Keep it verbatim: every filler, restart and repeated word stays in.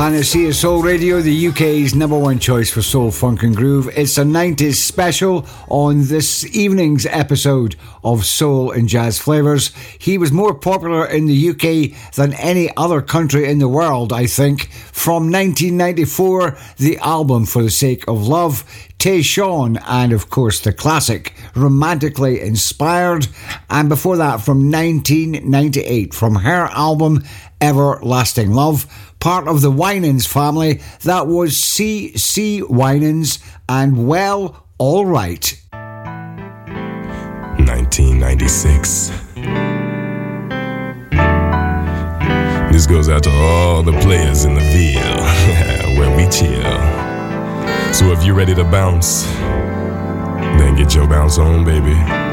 Panacea Soul Radio, the U K's number one choice for soul, funk and groove. It's a nineties special on this evening's episode of Soul and Jazz Flavours. He was more popular in the U K than any other country in the world, I think. From nineteen ninety-four, the album For the Sake of Love, Tayshaun, and of course the classic Romantically Inspired, and before that from nineteen ninety-eight, from her album Everlasting Love, part of the Winans family, that was C C Winans and Well Alright. nineteen ninety-six. This goes out to all the players in the Ville where we chill. So if you're ready to bounce, then get your bounce on, baby.